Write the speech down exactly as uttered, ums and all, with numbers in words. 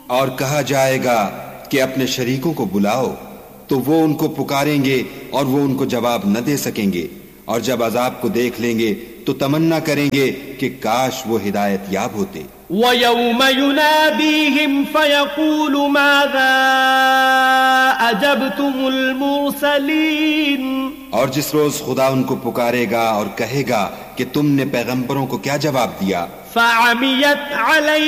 और कहा जाएगा कि अपने शरीकों को बुलाओ, तो वो उनको पुकारेंगे और वो उनको जवाब न दे सकेंगे, और जब अजाब को देख लेंगे तो तमन्ना करेंगे कि काश वो हिदायत याब होते। वयौम युनादीहिम फयक़ूलु माज़ा अजबतुमुल मुरसलीन, और जिस रोज खुदा उनको पुकारेगा और कहेगा कि तुमने पैगंबरों को क्या जवाब दिया। फ़अमियत अलैहिम